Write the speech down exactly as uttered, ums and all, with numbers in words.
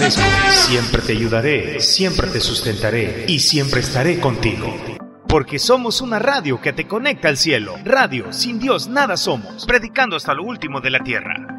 Francisco. Siempre te ayudaré, siempre te sustentaré y siempre estaré contigo. Porque somos una radio que te conecta al cielo. Radio, sin Dios nada somos. Predicando hasta lo último de la tierra.